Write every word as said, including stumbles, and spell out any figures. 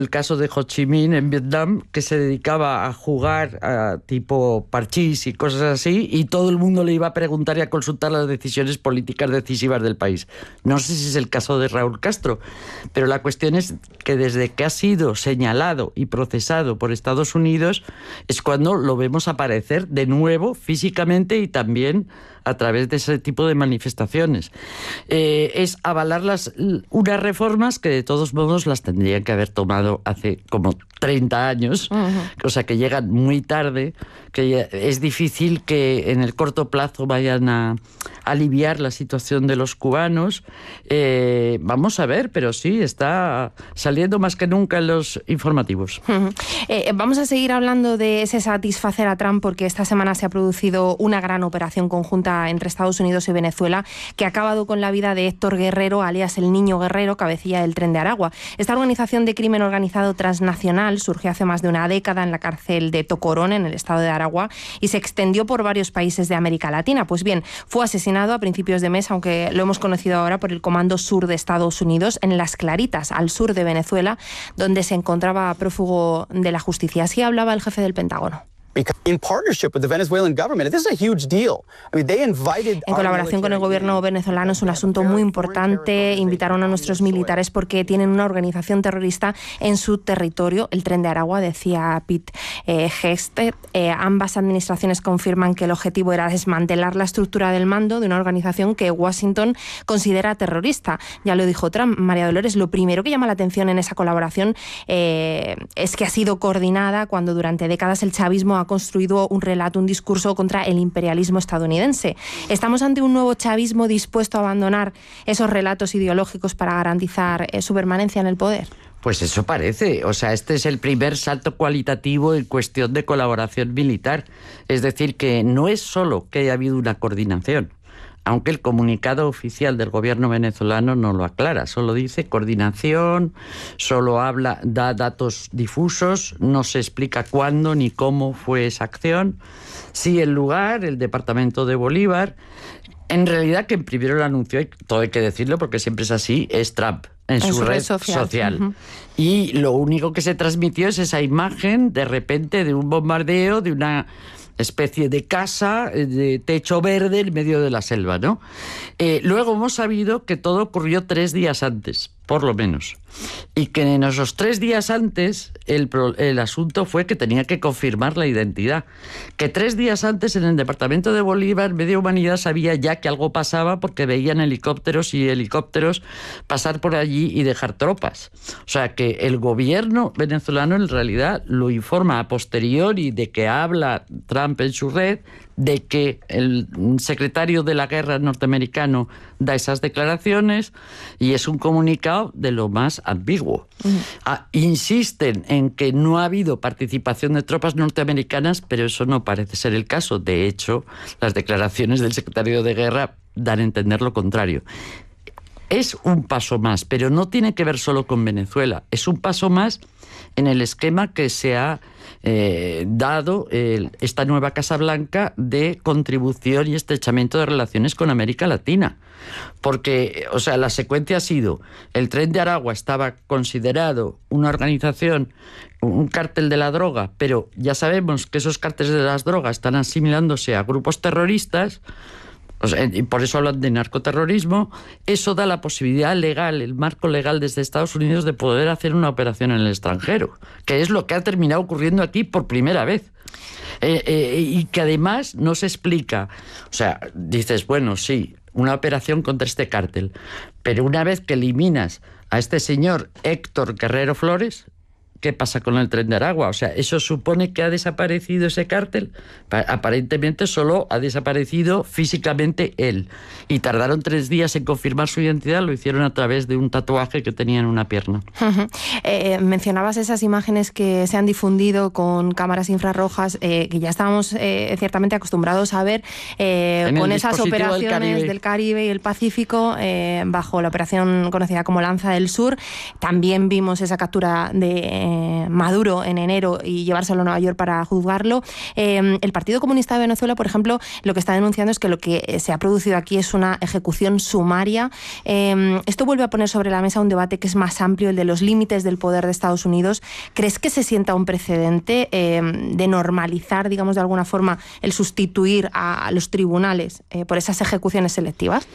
el caso de Ho Chi Minh en Vietnam, que se dedicaba a jugar a tipo parchís y cosas así, y todo el mundo le iba a preguntar y a consultar las decisiones políticas decisivas del país. No sé si es el caso de Raúl Castro, pero la cuestión es que desde que ha sido señalado y procesado por Estados Unidos es cuando lo vemos aparecer de nuevo físicamente y también a través de ese tipo de manifestaciones. Eh, es avalar las, unas reformas que de todos modos las tendrían que haber tomado hace como treinta años, uh-huh. O sea que llegan muy tarde, que es difícil que en el corto plazo vayan a aliviar la situación de los cubanos. Eh, vamos a ver, pero sí, está saliendo más que nunca en los informativos. Uh-huh. Eh, vamos a seguir hablando de ese satisfacer a Trump, porque esta semana se ha producido una gran operación conjunta entre Estados Unidos y Venezuela que ha acabado con la vida de Héctor Guerrero, alias el Niño Guerrero, cabecilla del Tren de Aragua. Esta organización de crimen organizado transnacional surgió hace más de una década en la cárcel de Tocorón, en el estado de Aragua, y se extendió por varios países de América Latina. Pues bien, fue asesinado a principios de mes, aunque lo hemos conocido ahora, por el Comando Sur de Estados Unidos, en Las Claritas, al sur de Venezuela, donde se encontraba prófugo de la justicia. Así hablaba el jefe del Pentágono. In partnership with the Venezuelan government. This is a huge deal. I mean, they invited en colaboración con el gobierno venezolano es un asunto muy importante. Invitaron a nuestros militares porque tienen una organización terrorista en su territorio, el Tren de Aragua, decía Pete eh, Hegseth. Eh, ambas administraciones confirman que el objetivo era desmantelar la estructura del mando de una organización que Washington considera terrorista. Ya lo dijo Trump. María Dolores, lo primero que llama la atención en esa colaboración eh, es que ha sido coordinada cuando durante décadas el chavismo ha construido un relato, un discurso contra el imperialismo estadounidense. ¿Estamos ante un nuevo chavismo dispuesto a abandonar esos relatos ideológicos para garantizar eh, su permanencia en el poder? Pues eso parece. O sea, este es el primer salto cualitativo en cuestión de colaboración militar. Es decir, que no es solo que haya habido una coordinación, aunque el comunicado oficial del gobierno venezolano no lo aclara, solo dice coordinación, solo habla, da datos difusos, no se explica cuándo ni cómo fue esa acción. Sí, el lugar, el departamento de Bolívar. En realidad, quien primero lo anunció, y todo hay que decirlo porque siempre es así, es Trump en, en su, su red, red social. social. Uh-huh. Y lo único que se transmitió es esa imagen, de repente, de un bombardeo, de una especie de casa de techo verde en medio de la selva, ¿no? Eh, luego hemos sabido que todo ocurrió tres días antes, por lo menos. Y que en esos tres días antes el, el asunto fue que tenía que confirmar la identidad. Que tres días antes en el departamento de Bolívar Media Humanidad sabía ya que algo pasaba porque veían helicópteros y helicópteros pasar por allí y dejar tropas. O sea que el gobierno venezolano en realidad lo informa a posteriori de que habla Trump en su red, de que el secretario de la guerra norteamericano da esas declaraciones y es un comunicado de lo más ambiguo. Uh-huh. Ah, insisten en que no ha habido participación de tropas norteamericanas, pero eso no parece ser el caso. De hecho, las declaraciones del secretario de guerra dan a entender lo contrario. Es un paso más, pero no tiene que ver solo con Venezuela. Es un paso más en el esquema que se ha eh, dado el, esta nueva Casa Blanca de contribución y estrechamiento de relaciones con América Latina. Porque, o sea, la secuencia ha sido, el Tren de Aragua estaba considerado una organización, un cártel de la droga, pero ya sabemos que esos cárteles de las drogas están asimilándose a grupos terroristas. O sea, y por eso hablan de narcoterrorismo. Eso da la posibilidad legal, el marco legal desde Estados Unidos de poder hacer una operación en el extranjero, que es lo que ha terminado ocurriendo aquí por primera vez. Eh, eh, y que además no se explica. O sea, dices, bueno, sí, una operación contra este cártel, pero una vez que eliminas a este señor Héctor Guerrero Flores, ¿qué pasa con el Tren de Aragua? O sea, ¿eso supone que ha desaparecido ese cártel? Aparentemente solo ha desaparecido físicamente él. Y tardaron tres días en confirmar su identidad, lo hicieron a través de un tatuaje que tenía en una pierna. Uh-huh. Eh, mencionabas esas imágenes que se han difundido con cámaras infrarrojas, eh, que ya estábamos eh, ciertamente acostumbrados a ver eh, con esas operaciones del Caribe. del Caribe y el Pacífico, eh, bajo la operación conocida como Lanza del Sur. También vimos esa captura de eh, Maduro en enero y llevárselo a Nueva York para juzgarlo. Eh, el Partido Comunista de Venezuela, por ejemplo, lo que está denunciando es que lo que se ha producido aquí es una ejecución sumaria. Eh, esto vuelve a poner sobre la mesa un debate que es más amplio, el de los límites del poder de Estados Unidos. ¿Crees que se sienta un precedente eh, de normalizar, digamos, de alguna forma, el sustituir a los tribunales eh, por esas ejecuciones selectivas?